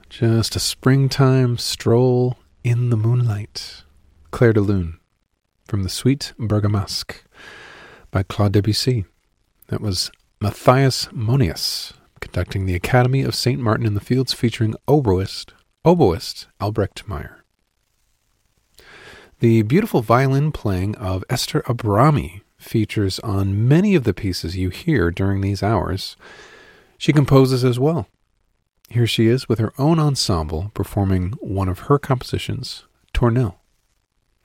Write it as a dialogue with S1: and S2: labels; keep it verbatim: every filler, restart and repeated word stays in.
S1: Just a springtime stroll in the moonlight. Clair de Lune from the Suite Bergamasque by Claude Debussy. That was Matthias Monius conducting the Academy of Saint Martin in the Fields, featuring oboist, oboist Albrecht Meyer. The beautiful violin playing of Esther Abrami features on many of the pieces you hear during these hours. She composes as well. Here she is with her own ensemble performing one of her compositions, Tournelle.